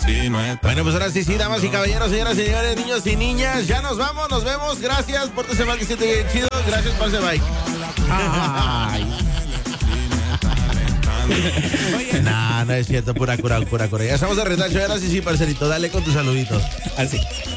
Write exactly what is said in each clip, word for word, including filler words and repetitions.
Bueno, pues ahora sí, sí, damas y caballeros, señoras y señores, niños y niñas, ya nos vamos, nos vemos, gracias, pórtese mal, que se te bien chido, gracias, parce Mike. Ay. No, no es cierto, pura cura, pura cura. Ya estamos de retacho, ahora sí, sí, parcerito, dale con tus saluditos. Así.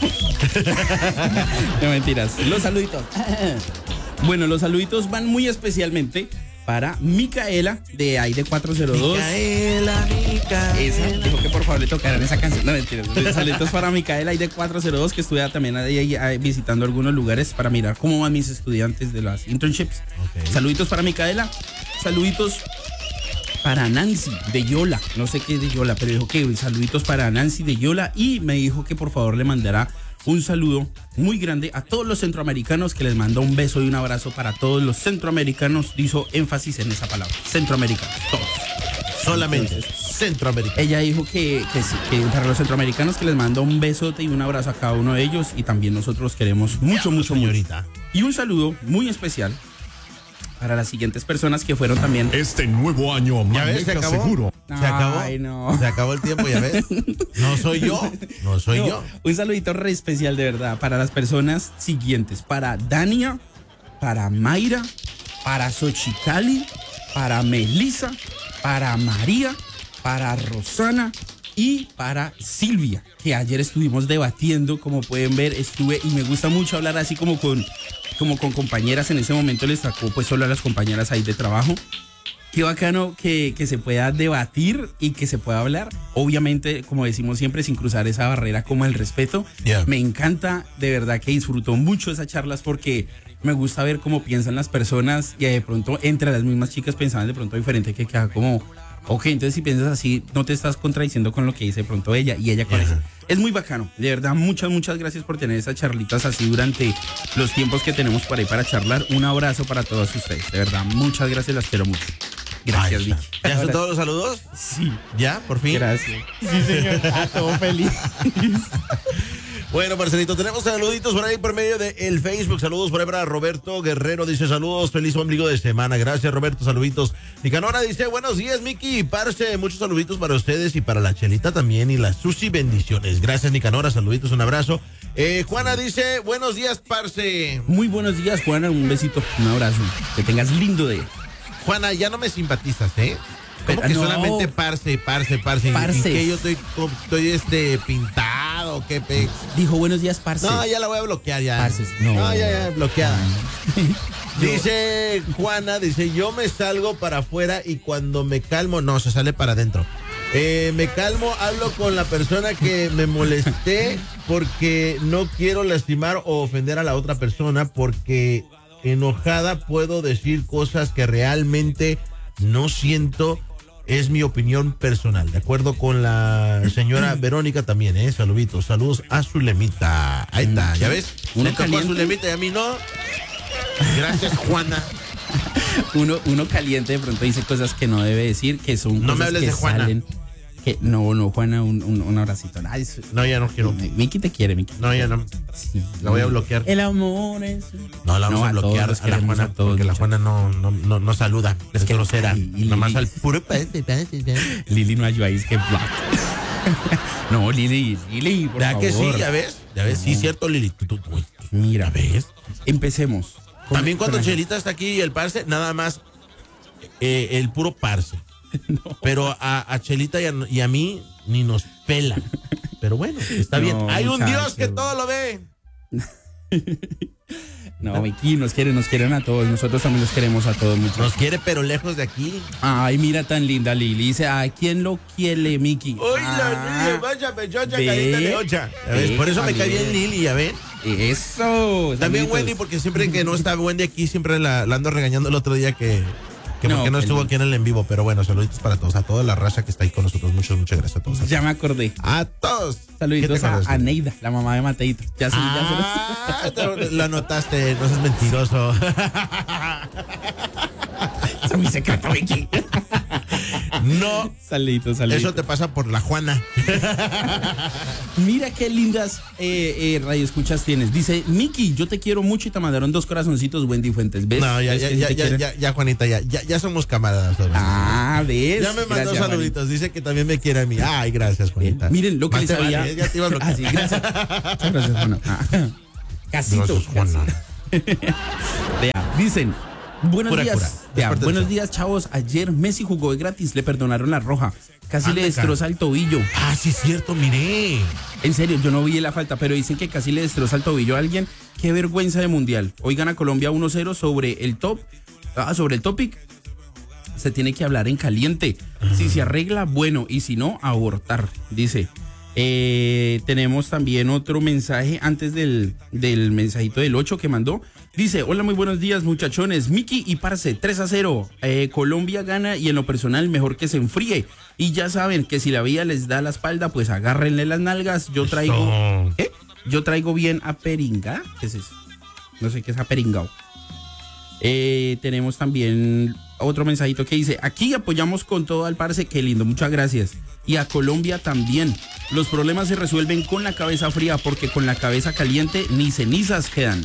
No mentiras, los saluditos. Bueno, los saluditos van muy especialmente para Micaela de Aire cuatrocientos dos. Micaela, Micaela. Esa, dijo que por favor le tocaran esa canción. No, mentiras. Saluditos para Micaela Aire cuatrocientos dos, que estuve también ahí, ahí, ahí, visitando algunos lugares para mirar cómo van mis estudiantes de las internships. Okay. Saluditos para Micaela. Saluditos para Nancy de Yola. No sé qué es de Yola, pero dijo que saluditos para Nancy de Yola. Y me dijo que por favor le mandara un saludo muy grande a todos los centroamericanos, que les manda un beso y un abrazo para todos los centroamericanos. Hizo énfasis en esa palabra, centroamericanos, todos. Solamente centroamericanos. Ella dijo que, que, que para los centroamericanos que les manda un besote y un abrazo a cada uno de ellos, y también nosotros queremos mucho, mucho, señorita. Mucho. Y un saludo muy especial para las siguientes personas que fueron también. Este nuevo año, maneja seguro. Se acabó. Ay, no. Se acabó el tiempo, ya ves. No soy yo. No soy no, yo. Un saludito re especial, de verdad, para las personas siguientes: para Dania, para Mayra, para Xochicali, para Melissa, para María, para Rosana y para Silvia, que ayer estuvimos debatiendo. Como pueden ver, estuve, y me gusta mucho hablar así como con, como con compañeras. En ese momento les tocó pues solo a las compañeras ahí de trabajo. Qué bacano que, que se pueda debatir y que se pueda hablar. Obviamente, como decimos siempre, sin cruzar esa barrera como el respeto. Yeah. Me encanta, de verdad que disfruto mucho esas charlas, porque me gusta ver cómo piensan las personas, y de pronto entre las mismas chicas pensaban de pronto diferente, que queda como, ok, entonces si piensas así, no te estás contradiciendo con lo que dice de pronto ella, y ella con eso. Es muy bacano, de verdad, muchas, muchas gracias por tener esas charlitas así durante los tiempos que tenemos por ahí para charlar. Un abrazo para todos ustedes, de verdad, muchas gracias, las quiero mucho. Gracias, Vicky. ¿Ya son todos los saludos? Sí. ¿Ya? ¿Por fin? Gracias. Sí, señor, está todo feliz. Bueno, parcerito, tenemos saluditos por ahí por medio de el Facebook. Saludos por ahí para Roberto Guerrero, dice saludos, feliz ombligo de semana. Gracias, Roberto, saluditos. Nicanora dice, buenos días, Miki y parce, muchos saluditos para ustedes y para la Chelita también y la Susi, bendiciones. Gracias, Nicanora, saluditos, un abrazo. Eh, Juana dice, buenos días, parce. Muy buenos días, Juana, un besito, un abrazo, que tengas lindo día. Juana, ya no me simpatizas, ¿eh? ¿Cómo que no. solamente parce, parce, parce? Parce. ¿Y que yo estoy, estoy este, pintado? ¿Qué pex? Dijo buenos días, parce. No, ya la voy a bloquear ya. Parces. No. no, ya, ya, bloqueada. Dice Juana, dice, yo me salgo para afuera y cuando me calmo, no, se sale para adentro. Eh, me calmo, hablo con la persona que me molesté porque no quiero lastimar o ofender a la otra persona, porque enojada puedo decir cosas que realmente no siento. Es mi opinión personal, de acuerdo con la señora Verónica también, ¿eh? Saluditos, saludos a Zulemita. Ahí está, ¿ya ves? Uno Le tocó a Zulemita y a mí no. Gracias, Juana. Uno, uno caliente de pronto dice cosas que no debe decir, que son no cosas me hables que de Juana. Salen. Que, no, no, Juana, un, un, un abracito. Ay, eso, no, ya no quiero. Miki te quiere, Miki. No, ya no. Sí, la voy a bloquear. El amor es... No, la vamos no, a bloquear a, a la Juana, a todos, porque muchachos. La Juana no, no, no, no saluda. Es, es que grosera. Nomás al puro... Lili no ayuda, es que... No, Lili, Lili, por ¿Ya favor. que sí? ¿Ya ves? ¿Ya ves? No. Sí, cierto, Lili. Tú, tú, tú, Mira, ¿ves? Empecemos. También cuando Chelita está aquí y el parce, nada más eh, el puro parce. No. Pero a, a Chelita y a, y a mí ni nos pela. Pero bueno, está no, bien. Hay un Dios que todo lo ve. No, Miki, nos quieren, nos quieren a todos. Nosotros también los queremos a todos mucho. Nos quiere, pero lejos de aquí. Ay, mira tan linda Lili. Dice, ay, ¿quién lo quiere, Miki? Uy, ah, la Lili, vaya pechocha, carita de ocha. Por eso me cae bien Lili, ¿ya ven? Eso. También Wendy, porque siempre que no está Wendy aquí, siempre la, la ando regañando el otro día que... Que no, porque no estuvo aquí en el en vivo, pero bueno, saluditos para todos, a toda la raza que está ahí con nosotros. Muchas, muchas gracias a todos. Ya me acordé. A todos. Saluditos a, a Neida, la mamá de Mateito. Ya sí, ah, ya se lo anotaste, no seas mentiroso. Es mi secreto, Vicky. No. Saluditos, saluditos. Eso te pasa por la Juana. Mira qué lindas eh, eh, radioescuchas tienes. Dice, Miki, yo te quiero mucho y te mandaron dos corazoncitos Wendy Fuentes. ¿Ves? No, ya, ¿Ves ya, que ya, te ya, quieren? ya, ya, Juanita, ya, ya, ya somos camaradas. Ahora. Ah, ¿ves? Ya me mandó Gracias, saluditos. Juanita. Dice que también me quiere a mí. Ay, gracias, Juanita. Miren, lo que Más les te había... vale, ya te iba a bloquear. Ah, sí, gracias. Muchas gracias, Juana. Ah, Casito. Gracias, Juana. Vea, dicen, buenos Pura días. cura. Vea, Después buenos del días, chavos. Ayer Messi jugó de gratis, le perdonaron la roja. Casi Ande, le destroza cara. el tobillo. Ah, sí, es cierto, miré. En serio, yo no vi la falta, pero dicen que casi le destroza el tobillo a alguien. Qué vergüenza de mundial. Hoy gana Colombia uno cero sobre el top. Ah, sobre el topic. Se tiene que hablar en caliente. Si se arregla, bueno, y si no, abortar, dice. Eh, tenemos también otro mensaje antes del, del mensajito del ocho que mandó. Dice, hola, muy buenos días, muchachones. Miki y Parce, tres a cero. Eh, Colombia gana y en lo personal mejor que se enfríe. Y ya saben que si la vida les da la espalda, pues agárrenle las nalgas. Yo traigo... Eso. ¿Qué? Yo traigo bien a Peringa. ¿Qué es eso? No sé qué es a Peringao. Eh, tenemos también otro mensajito que dice, aquí apoyamos con todo al Parce, qué lindo, muchas gracias. Y a Colombia también. Los problemas se resuelven con la cabeza fría, porque con la cabeza caliente ni cenizas quedan.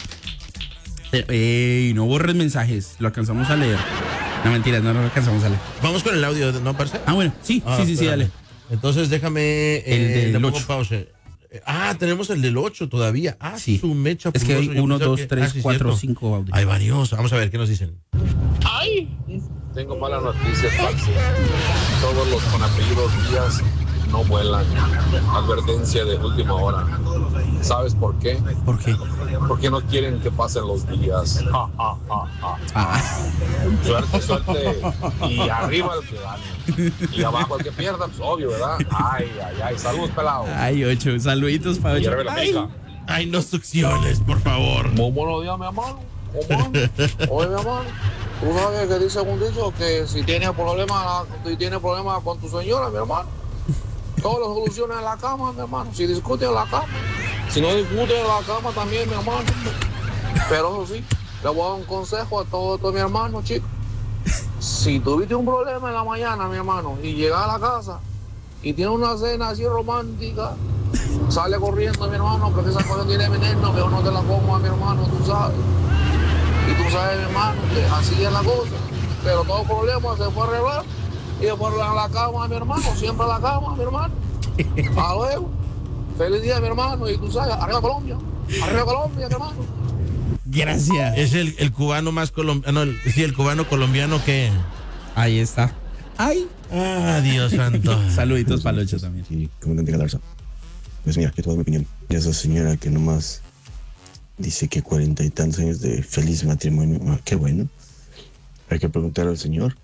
Ey, no borres mensajes, lo alcanzamos a leer. No, mentiras, no lo alcanzamos a leer. Vamos con el audio, ¿no, parce? Ah, bueno, sí, Ah, sí, sí, sí, espérame. dale. Entonces déjame... El Eh, del le pongo ocho. pausa. Eh, Ah, tenemos el del ocho todavía. Ah, Sí. su mecha. Es que hay pulgoso. Yo uno, pensaba dos, que- tres, ah, sí, cuatro, cierto. cinco audios. Hay varios. Vamos a ver qué nos dicen. ¡Ay! Tengo malas noticias, parce. Todos los con apellidos Díaz no vuelan. Advertencia de última hora. ¿Sabes por qué? ¿Por qué? Porque no quieren que pasen los días. Ja, ja, ja, ja. Ah, Suerte, suerte. Y arriba el que gane. Y abajo el que pierda, pues obvio, ¿verdad? Ay, ay, ay. Saludos, pelado. ay, ocho, saluditos para Y ocho. arriba la Ay. América. Ay, no succiones, por favor. Muy buenos días, mi hermano. ¿Cómo? Oye, mi hermano, tú sabes que dice un dicho que si tienes problemas si tienes problemas con tu señora, mi hermano, todo lo solucionas en la cama, mi hermano. Si discutes en la cama, si no discutes en la cama también, mi hermano. Pero eso sí, le voy a dar un consejo a todos todo, mi hermano, chicos. Si tuviste un problema en la mañana, mi hermano, y llegas a la casa y tienes una cena así romántica, sale corriendo, mi hermano, porque esa cosa tiene veneno, mejor no te la comas, mi hermano, tú sabes. Y tú sabes, mi hermano, que así es la cosa. Pero todo problema se puede arreglar. Y después a la cama, mi hermano, siempre a la cama, mi hermano. A luego. Feliz día, mi hermano. Y tú sabes, arriba Colombia. Arriba Colombia, mi hermano. Gracias. Es el, el cubano más colombiano. No, sí, el cubano colombiano que. Ahí está. Ay. Ah, Dios santo. Saluditos para Locho también. Sí, comandante Galarza. Pues mira, que toda mi opinión. Y esa señora que nomás dice que cuarenta y tantos años de feliz matrimonio. Ah, qué bueno. Hay que preguntar al señor.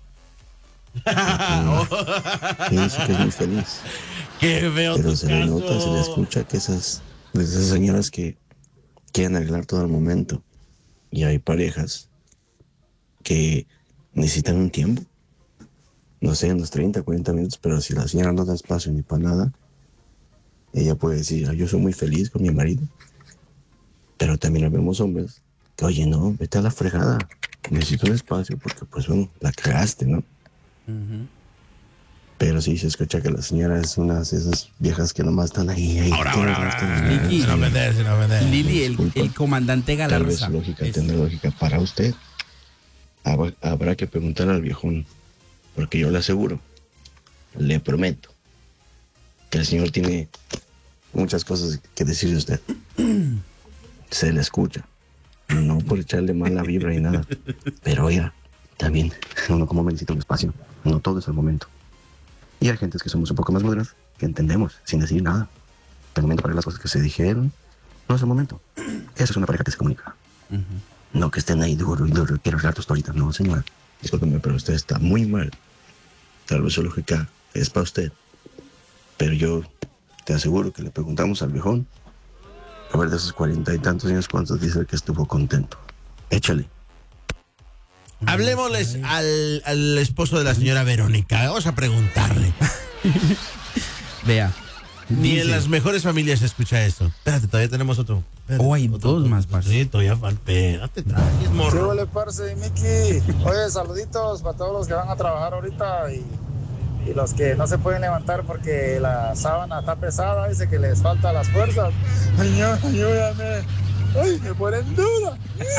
Y dice que es muy feliz. Qué veo Pero tu se le caso. nota, se le escucha que esas, de esas señoras que quieren arreglar todo el momento. Y hay parejas que necesitan un tiempo. No sé, unos treinta, cuarenta minutos, pero si la señora no da espacio ni para nada, ella puede decir, "Ah, yo soy muy feliz con mi marido". Pero también vemos hombres que, oye, no, vete a la fregada. Necesito un espacio porque, pues, bueno, la cagaste, ¿no? Ujú. Pero sí, se escucha que la señora es una de esas viejas que nomás están ahí. ahí Ahora, que ahora, no están ahora. nada. Lili. Sin ofender, sin ofender. Lili, el, Disculpa. el comandante Tal vez Galarza. su lógica Es- tendrá lógica para usted. Habrá, habrá que preguntar al viejón, porque yo le aseguro, le prometo, que el señor tiene muchas cosas que decir de usted. Se le escucha. No por echarle mala vibra ni nada. Pero oiga, también uno como hombre necesita un espacio. No todo es el momento. Y hay gentes que somos un poco más modernas, que entendemos, sin decir nada. El momento para las cosas que se dijeron, no es el momento. Eso es una pareja que se comunica. Ujú. No que estén ahí duro y duro, quiero arreglar tu historita. No, señora. Discúlpeme, pero usted está muy mal. Tal vez su lógica es para usted. Pero yo te aseguro que le preguntamos al viejón, a ver de esos cuarenta y tantos años, cuántos dice que estuvo contento. Échale. Hablemosles al, al esposo de la señora Verónica. Vamos a preguntarle. Vea. Ni dice- en las mejores familias se escucha esto. Espérate, todavía tenemos otro. Espérate, Oh, hay otro, dos otro. más, parce. Sí, todavía falta. Espérate, trajes, ¿Qué morro. huele, parce, Miki? Oye, saluditos para todos los que van a trabajar ahorita y Y los que no se pueden levantar porque la sábana está pesada, dice que les falta las fuerzas. Señor, ayúdame. Ay, me pone en duda.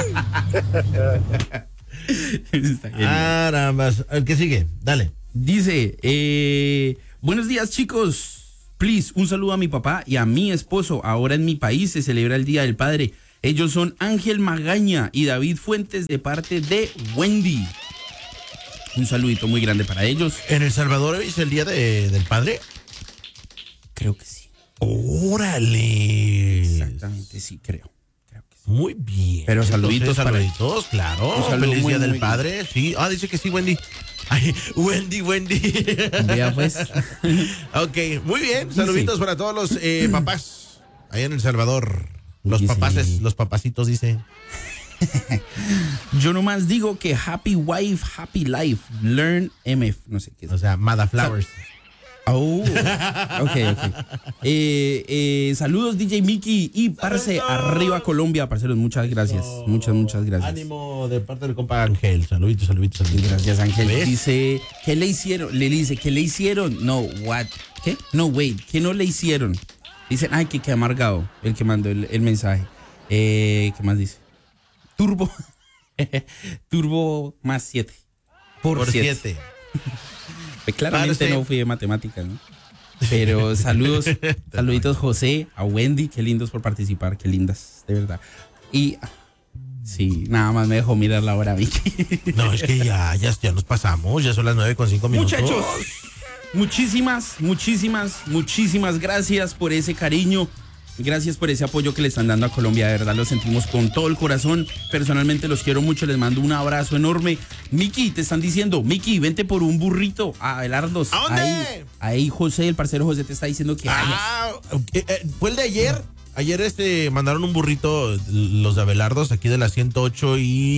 Carambas. El que sigue, dale. Dice, eh, buenos días, chicos. Please, un saludo a mi papá y a mi esposo. Ahora en mi país se celebra el Día del Padre. Ellos son Ángel Magaña y David Fuentes de parte de Wendy. Un saludito muy grande para ellos. ¿En El Salvador es el Día de, del Padre? Creo que sí. ¡Órale! Exactamente, sí, creo. creo que sí. Muy bien. Pero saluditos Entonces, para saluditos, claro. Un saludo Feliz muy, Día del muy Padre. Sí. Ah, dice que sí, Wendy. Ay, Wendy, Wendy. Ya pues. Ok, muy bien. Saluditos Sí. para todos los eh, papás allá en El Salvador. Los Sí, papaces, sí. los papacitos, dice. Yo nomás digo que happy wife, happy life. Learn M F. No sé qué es. O sea, Mada Flowers. Oh, ok, ok. Eh, eh, saludos D J Mickey y parce, arriba Colombia, parceros, muchas gracias, muchas, muchas gracias. Ánimo de parte del compa Ángel. Saluditos, saluditos, saluditos. Gracias, Ángel. ¿Ves? Dice, ¿qué le hicieron? Le dice, ¿qué le hicieron? No, what? ¿Qué? No, wait, ¿qué no le hicieron? Dicen, ay, que qué amargado el que mandó el, el mensaje. Eh, ¿qué más dice? Turbo. Turbo más siete. Por, Por siete. siete. Pues claramente Parce. no fui de matemáticas, ¿no? Pero saludos, saluditos José, a Wendy, qué lindos por participar, qué lindas, de verdad. Y sí, nada más me dejó mirar la hora, Vicky. No, es que ya, ya, ya nos pasamos, ya son las nueve con cinco minutos. Muchachos, muchísimas, muchísimas, muchísimas gracias por ese cariño. Gracias por ese apoyo que le están dando a Colombia, de verdad lo sentimos con todo el corazón. Personalmente los quiero mucho, les mando un abrazo enorme. Miki, te están diciendo, Miki, vente por un burrito a Abelardos. ¿A dónde? Ahí, ahí José, el parcero José te está diciendo que vayas. Ah, eh, eh, fue el de ayer. Ayer este mandaron un burrito los de Abelardos aquí de la ciento ocho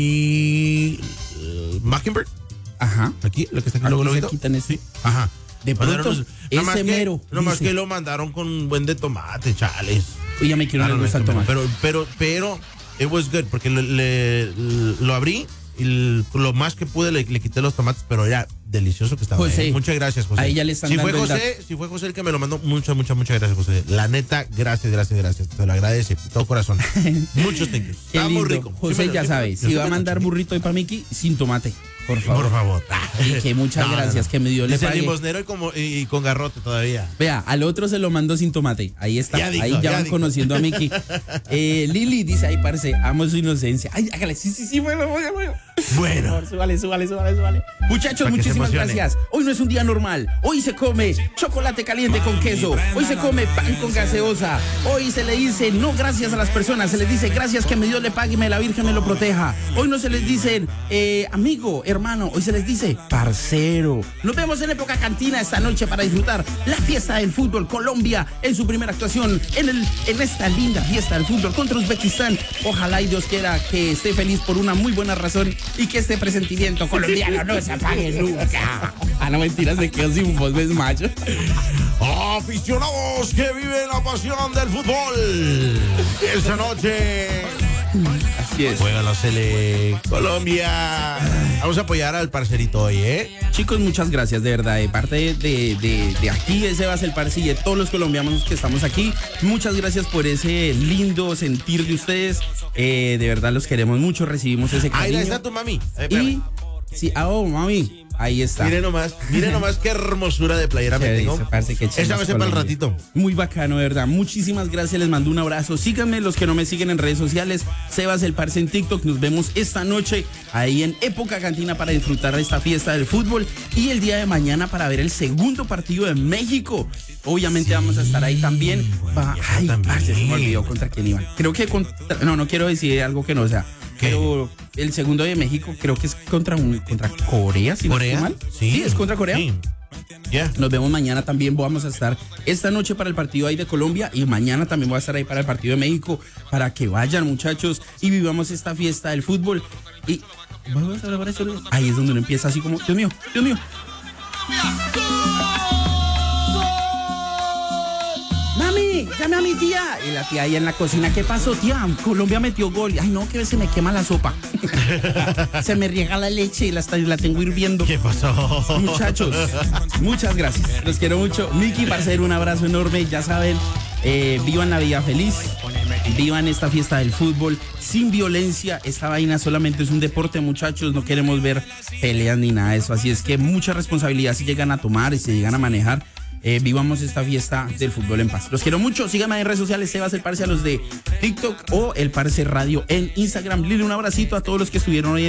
y uh, Mockingbird. Ajá. Aquí, lo que está aquí, Aquí luego, luego. cerquita en este. Ajá. De pronto, Mandaron unos- ese que, mero, Nomás dice. que lo mandaron con un buen de tomate, chales. Uy, ya me quiero Ah, le no, gusta el no, tomate. Pero, pero, pero, it was good, porque le, le- lo abrí y el- lo más que pude le, le quité los tomates, pero era delicioso que estaba. José, eh. Muchas gracias, José. a ella le están si fue dando el José, si fue José el que me lo mandó, muchas, muchas, muchas gracias, José. La neta, gracias, gracias, gracias. Te lo agradece, de todo corazón. Muchos thank yous. Qué Está muy lindo. rico. Sí José, me lo- ya sí me lo- sabes, sí si me va a lo mandar chingué. burrito de pa' Miki, sin tomate, por favor. Por favor. Y que muchas gracias, que me dio le Dice pague. limosnero y, como, y, y con garrote todavía. Vea, al otro se lo mandó sin tomate. Ahí está. Ya dijo, ahí ya, ya van dijo. conociendo a Miki. Eh, Lili dice, ay, parce, amo su inocencia. Ay, hágale, sí, sí, sí, bueno, bueno, bueno. Bueno. Por favor, súbale, súbale, súbale, súbale. Muchachos, Para que se muchísimas emocione. gracias. Hoy no es un día normal. Hoy se come chocolate caliente con queso. Hoy se come pan con gaseosa. Hoy se le dice no gracias a las personas. Se les dice gracias que mi Dios le pague y me la Virgen me lo proteja. Hoy no se les dice eh, amigo, hermano. Hoy se les dice parcero. Nos vemos en Época Cantina esta noche para disfrutar la fiesta del fútbol. Colombia en su primera actuación en, el, en esta linda fiesta del fútbol contra Uzbekistán. Ojalá y Dios quiera que esté feliz por una muy buena razón y que este presentimiento colombiano no se apague nunca. Ah, no, mentiras, me quedo sin voz, me desmayo. Aficionados que viven la pasión del fútbol. Esta noche Así es. juega la Sele Colombia. Vamos a apoyar al parcerito hoy, ¿eh? Chicos, muchas gracias, de verdad. De parte de, de, de, de aquí, de Sebas el Parce y de todos los colombianos que estamos aquí, muchas gracias por ese lindo sentir de ustedes. Eh, de verdad los queremos mucho, recibimos ese Ahí cariño. está tu mami. Eh, Y, espérame. sí, ah, oh, mami, ahí está. Mire nomás, mire nomás qué hermosura de playera me Chévere, tengo. se parece que Esa chimas va a ser para el Colombia. ratito. Muy bacano, de verdad. Muchísimas gracias, les mando un abrazo. Síganme los que no me siguen en redes sociales. Sebas el Parce en TikTok. Nos vemos esta noche ahí en Época Cantina para disfrutar de esta fiesta del fútbol. Y el día de mañana para ver el segundo partido de México. Obviamente vamos a estar ahí también. Va- Ay, también. parce, se me olvidó contra quién iban. Creo que contra... No, no quiero decir algo que no sea. ¿Qué? Pero el segundo de México creo que es contra un contra Corea, si no ¿Corea? estoy mal. Sí. es contra Corea. Sí. Ya. Nos vemos mañana también. Vamos a estar esta noche para el partido ahí de Colombia y mañana también voy a estar ahí para el partido de México para que vayan, muchachos, y vivamos esta fiesta del fútbol. Y vamos a hablar eso. Ahí es donde uno empieza así como, Dios mío, Dios mío. mami, llame a mi tía. Y la tía ahí en la cocina, ¿qué pasó, tía? Colombia metió gol. Ay, no, que se me quema la sopa. Se me riega la leche y la, la tengo hirviendo. ¿Qué pasó? Muchachos, muchas gracias. Los quiero mucho. Miki, parcero, un abrazo enorme. Ya saben, eh, vivan la vida feliz. Vivan esta fiesta del fútbol sin violencia. Esta vaina solamente es un deporte, muchachos. No queremos ver peleas ni nada de eso. Así es que mucha responsabilidad si llegan a tomar y si llegan a manejar. Eh, vivamos esta fiesta del fútbol en paz. Los quiero mucho. Síganme en redes sociales. Sebas el Parce a los de TikTok o el Parce Radio en Instagram. Lili, un abracito a todos los que estuvieron hoy en